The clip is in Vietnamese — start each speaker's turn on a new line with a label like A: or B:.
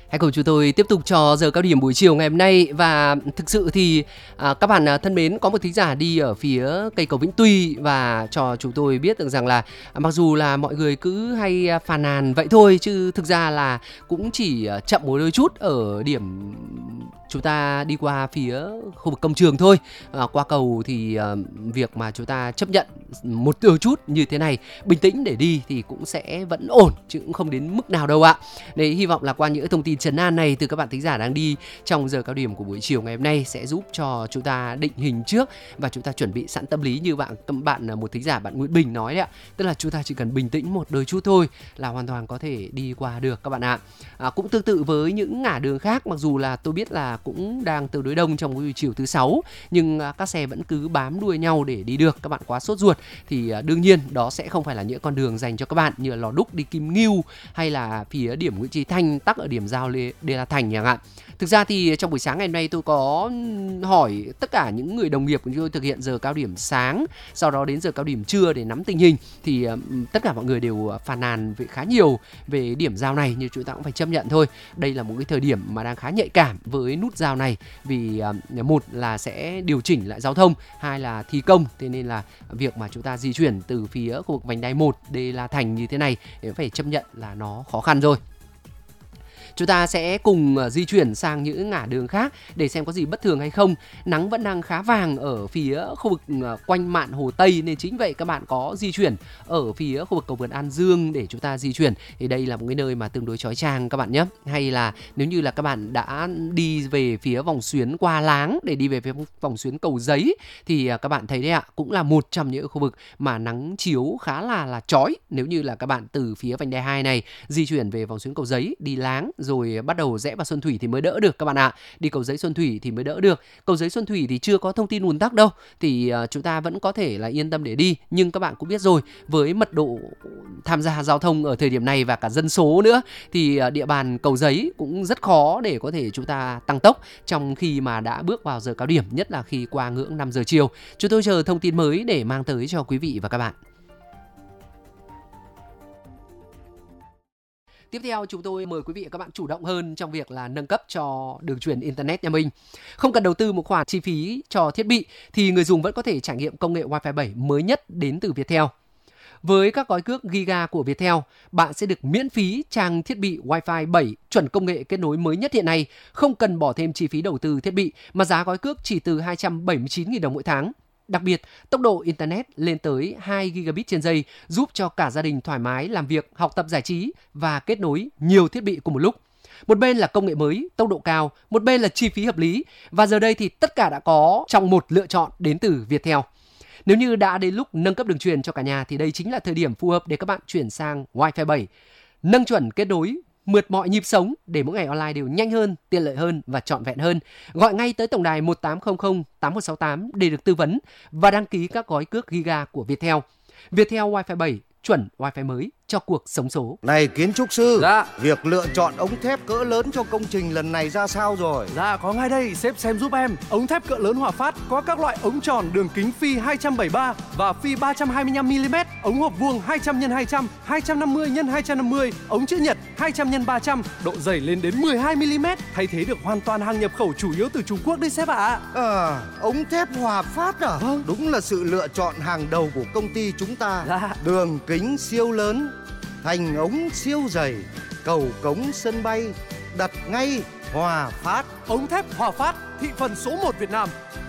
A: Hãy cùng chúng tôi tiếp tục cho giờ cao điểm buổi chiều ngày hôm nay. Và thực sự thì các bạn thân mến, có một thính giả đi ở phía cây cầu Vĩnh Tuy và cho chúng tôi biết được rằng là mặc dù là mọi người cứ hay phàn nàn vậy thôi, chứ thực ra là cũng chỉ chậm một đôi chút ở điểm chúng ta đi qua phía khu vực công trường thôi. Qua cầu thì việc mà chúng ta chấp nhận một đôi chút như thế này, bình tĩnh để đi thì cũng sẽ vẫn ổn, chứ cũng không đến mức nào đâu ạ. Đấy, hy vọng là qua những thông tin trấn an này từ các bạn thính giả đang đi trong giờ cao điểm của buổi chiều ngày hôm nay sẽ giúp cho chúng ta định hình trước và chúng ta chuẩn bị sẵn tâm lý như bạn một thính giả, bạn Nguyễn Bình nói đấy ạ. Tức là chúng ta chỉ cần bình tĩnh một đôi chút thôi là hoàn toàn có thể đi qua được các bạn ạ. Cũng tương tự với những ngã đường khác, mặc dù là tôi biết là cũng đang tương đối đông trong buổi chiều thứ sáu, nhưng các xe vẫn cứ bám đuôi nhau để đi được. Các bạn quá sốt ruột thì đương nhiên đó sẽ không phải là những con đường dành cho các bạn như là Lò Đúc đi Kim Ngưu hay là phía điểm Nguyễn Chí Thanh tắc ở điểm giao Đê La Thành chẳng hạn. Thực ra thì trong buổi sáng ngày hôm nay tôi có hỏi tất cả những người đồng nghiệp của chúng tôi thực hiện giờ cao điểm sáng, sau đó đến giờ cao điểm trưa để nắm tình hình, thì tất cả mọi người đều phàn nàn khá nhiều về điểm giao này, nhưng chúng ta cũng phải chấp nhận thôi. Đây là một cái thời điểm mà đang khá nhạy cảm với nút giao này, vì một là sẽ điều chỉnh lại giao thông, hai là thi công, thế nên là việc mà chúng ta di chuyển từ phía khu vực vành đai 1 Đê La Thành như thế này thì phải chấp nhận là nó khó khăn rồi. Chúng ta sẽ cùng di chuyển sang những ngã đường khác để xem có gì bất thường hay không. Nắng vẫn đang khá vàng ở phía khu vực quanh mạn Hồ Tây, nên chính vậy các bạn có di chuyển ở phía khu vực cầu vượt An Dương để chúng ta di chuyển thì đây là một cái nơi mà tương đối chói chang các bạn nhé. Hay là nếu như là các bạn đã đi về phía vòng xuyến Qua Láng để đi về phía vòng xuyến Cầu Giấy thì các bạn thấy đấy ạ, cũng là một trong những khu vực mà nắng chiếu khá là chói. Nếu như là các bạn từ phía vành đai 2 này di chuyển về vòng xuyến Cầu Giấy đi Láng rồi bắt đầu rẽ vào Xuân Thủy thì mới đỡ được các bạn ạ. Đi Cầu Giấy Xuân Thủy thì mới đỡ được. Cầu Giấy Xuân Thủy thì chưa có thông tin ùn tắc đâu, thì chúng ta vẫn có thể là yên tâm để đi. Nhưng các bạn cũng biết rồi, với mật độ tham gia giao thông ở thời điểm này và cả dân số nữa thì địa bàn Cầu Giấy cũng rất khó để có thể chúng ta tăng tốc trong khi mà đã bước vào giờ cao điểm, nhất là khi qua ngưỡng 5 giờ chiều. Chúng tôi chờ thông tin mới để mang tới cho quý vị và các bạn. Tiếp theo chúng tôi mời quý vị và các bạn chủ động hơn trong việc là nâng cấp cho đường truyền Internet nhà mình. Không cần đầu tư một khoản chi phí cho thiết bị thì người dùng vẫn có thể trải nghiệm công nghệ Wi-Fi 7 mới nhất đến từ Viettel. Với các gói cước Giga của Viettel, bạn sẽ được miễn phí trang thiết bị Wi-Fi 7 chuẩn công nghệ kết nối mới nhất hiện nay, không cần bỏ thêm chi phí đầu tư thiết bị mà giá gói cước chỉ từ 279.000 đồng mỗi tháng. Đặc biệt, tốc độ Internet lên tới 2 gigabit trên giây giúp cho cả gia đình thoải mái làm việc, học tập giải trí và kết nối nhiều thiết bị cùng một lúc. Một bên là công nghệ mới, tốc độ cao, một bên là chi phí hợp lý, và giờ đây thì tất cả đã có trong một lựa chọn đến từ Viettel. Nếu như đã đến lúc nâng cấp đường truyền cho cả nhà thì đây chính là thời điểm phù hợp để các bạn chuyển sang Wi-Fi 7. Nâng chuẩn kết nối, mượt mọi nhịp sống để mỗi ngày online đều nhanh hơn, tiện lợi hơn và trọn vẹn hơn. Gọi ngay tới tổng đài 1800 8168 để được tư vấn và đăng ký các gói cước Giga của Viettel. Viettel Wi-Fi 7 chuẩn Wi-Fi mới cho cuộc sống số.
B: Này kiến trúc sư,
C: Dạ.
B: Việc lựa chọn ống thép cỡ lớn cho công trình lần này ra sao rồi?
C: Dạ có ngay đây, sếp xem giúp em. Ống thép cỡ lớn Hòa Phát có các loại ống tròn đường kính phi 273 và phi 325mm, ống hộp vuông 200x200, 250x250, ống chữ nhật 200x300, độ dày lên đến 12mm, thay thế được hoàn toàn hàng nhập khẩu chủ yếu từ Trung Quốc đấy sếp ạ.
B: Ống thép Hòa Phát à?
C: Vâng.
B: Đúng là sự lựa chọn hàng đầu của công ty chúng ta.
C: Dạ.
B: Đường kính siêu lớn, thành ống siêu dày, cầu cống sân bay, đặt ngay Hòa Phát.
C: Ống thép Hòa Phát, thị phần số 1 Việt Nam.